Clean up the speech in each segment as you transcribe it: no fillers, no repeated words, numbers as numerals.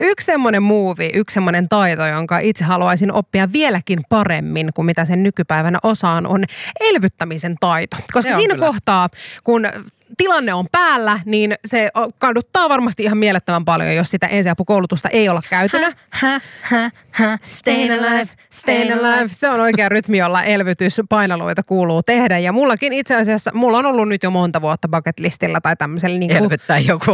yksi semmoinen yksi semmoinen taito, jonka itse haluaisin oppia vieläkin paremmin kuin mitä sen nykypäivänä osaan, on elvyttämisen taito. Koska siinä kohtaa, kun tilanne on päällä, niin se kaduttaa varmasti ihan mielettömän paljon, jos sitä ensiapukoulutusta ei olla käytynä. Stay alive, stay alive. Se on oikea rytmi, jolla elvytyspaineluita kuuluu tehdä. Ja mullakin itse asiassa, mulla on ollut nyt jo monta vuotta bucket listillä tai tämmöisellä niin kuin elvyttää joku.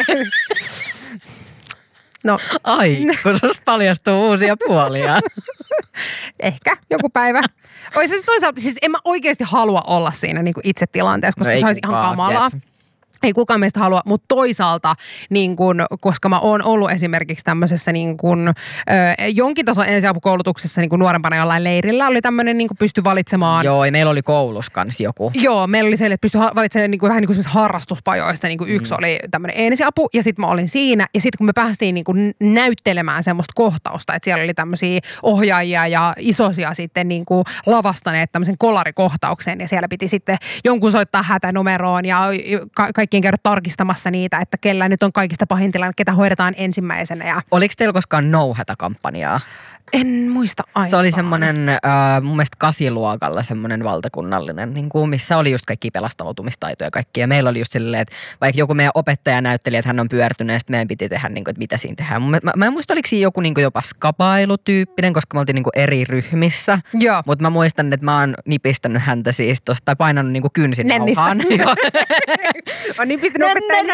No. Ai, kun susta paljastuu uusia puolia. Ehkä joku päivä. Ois se toisaalta, siis en mä oikeasti halua olla siinä niin kuin itse tilanteessa, koska se olisi ihan kamalaa. Ei kukaan meistä halua, mutta toisaalta, niin kun, koska mä oon ollut esimerkiksi tämmöisessä niin kun, jonkin tason ensiapukoulutuksessa niin kun nuorempana jollain leirillä, oli tämmöinen niin kun pysty valitsemaan. Joo, ja meillä oli koulussa kanssa joku. Joo, meillä oli se, että pystyi valitsemaan niin kun, vähän niin kuin harrastuspajoista. Niin kun yksi oli tämmöinen ensiapu ja sitten mä olin siinä. Ja sitten kun me päästiin niin kun näyttelemään semmoista kohtausta, että siellä oli tämmöisiä ohjaajia ja isosia sitten niin kun lavastaneet tämmöisen kolarikohtauksen. Ja siellä piti sitten jonkun soittaa hätänumeroon ja kaikkien käydä tarkistamassa niitä, että kellä nyt on kaikista pahin tilanne, ketä hoidetaan ensimmäisenä. Ja oliko teillä koskaan No-hätä-kampanjaa? En muista aivan. Se oli semmoinen mun mielestä 8-luokalla semmoinen valtakunnallinen, niin kuin, missä oli just kaikki pelastautumistaitoja ja kaikki. Ja meillä oli just silleen, että vaikka joku meidän opettaja näytteli, että hän on pyörtynyt ja sitten meidän piti tehdä, niin kuin, että mitä siinä tehdään. Mä en muista, oliko siinä joku niin kuin jopa skapailutyyppinen, koska me oltiin niin kuin eri ryhmissä. Joo. Mutta mä muistan, että mä oon nipistänyt häntä siis tosta, tai painanut niin kuin kynsinauhaan. On nipistänyt opettajan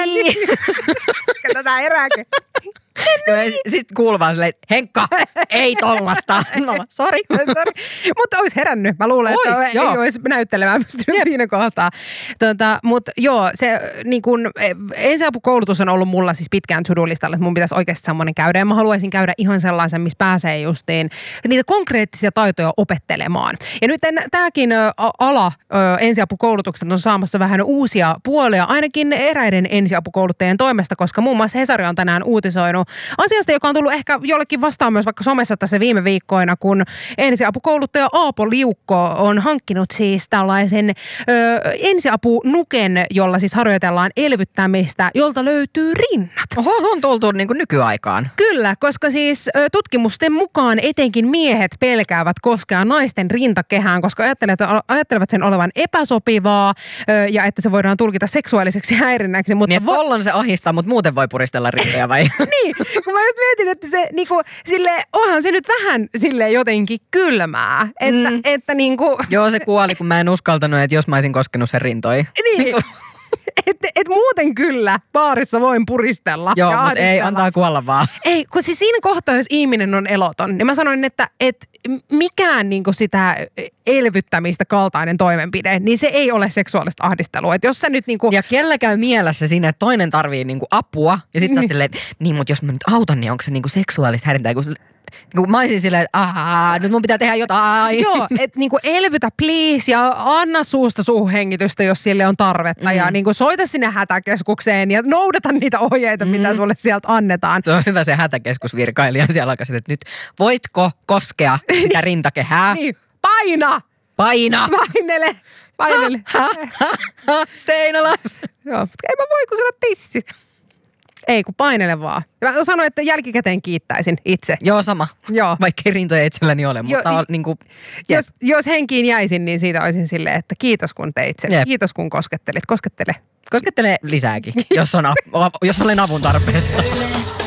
tätä erääkin. Sitten kuuluu vaan silleen, Henkka, ei tollasta. No, sori. Mutta olisi herännyt. Mä luulen, että ei olisi näyttelemään pystynyt siinä kohtaa. Mutta joo, se niin kun, ensiapukoulutus on ollut mulla siis pitkään to-do-listalla, että mun pitäisi oikeasti semmoinen käydä. Ja mä haluaisin käydä ihan sellaisen, missä pääsee justiin niitä konkreettisia taitoja opettelemaan. Ja nyt tämäkin ala ensiapukoulutukset on saamassa vähän uusia puolia, ainakin eräiden ensiapukouluttajien toimesta, koska muun muassa Hesari on tänään uutisoinut asiasta, joka on tullut ehkä jollekin vastaan myös vaikka somessa tässä viime viikkoina, kun ensiapukouluttaja Aapo Liukko on hankkinut siis tällaisen ensiapunuken, jolla siis harjoitellaan elvyttämistä, jolta löytyy rinnat. Oho, on tultu niin kuin nykyaikaan. Kyllä, koska siis tutkimusten mukaan etenkin miehet pelkäävät koskea naisten rintakehään, koska ajattelevat sen olevan epäsopivaa ja että se voidaan tulkita seksuaaliseksi häirinnäksi. Mutta tollon se ahistaa, mutta muuten voi puristella rintoja vai? Niin, kun mä just mietin, että se niinku, onhan se nyt vähän silleen jotenkin kylmää, että niinku. Joo, se kuoli, kun mä en uskaltanut, että jos mä olisin koskenut sen rintoi. Niin. Et muuten kyllä baarissa voin puristella. Joo, mutta ei, antaa kuolla vaan. Ei, kun siis siinä kohtaa, jos ihminen on eloton, niin mä sanoin, että mikään niinku sitä elvyttämistä kaltainen toimenpide, niin se ei ole seksuaalista ahdistelua. Et jos sä nyt niinku. Ja kellä käy mielessä siinä, että toinen tarvii niinku apua, ja sitten ajattelee, että niin, mutta jos mä nyt autan, niin onko se niinku seksuaalista häirintää, kun mä olisin silleen, että nyt mun pitää tehdä jotain. Joo, että niinku elvytä please ja anna suusta suuhun hengitystä, jos sille on tarvetta. Ja niinku soita sinne hätäkeskukseen ja noudata niitä ohjeita, mitä sulle sieltä annetaan. Se on hyvä se hätäkeskusvirkailija siellä alkaa, että nyt voitko koskea sitä rintakehää? Niin, paina! Painele! Stay alive! Joo, ei mä voi, kun sulla on tissit. Ei, kun painele vaan. Ja mä sanoin, että jälkikäteen kiittäisin itse. Joo, sama. Joo. Vaikka ei rintoja itselläni ole, mutta on niin kuin. Jos henkiin jäisin, niin siitä olisin silleen, että kiitos kun teit sen. Kiitos kun koskettelit. Koskettele. Koskettele lisääkin, jos olen avun tarpeessa.